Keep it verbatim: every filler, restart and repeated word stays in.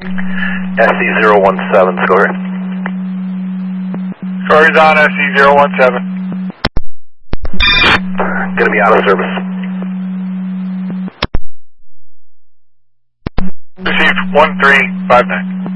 S C zero one seven, score. Score's on S C zero one seven. Gonna be out of service. Received one three five nine.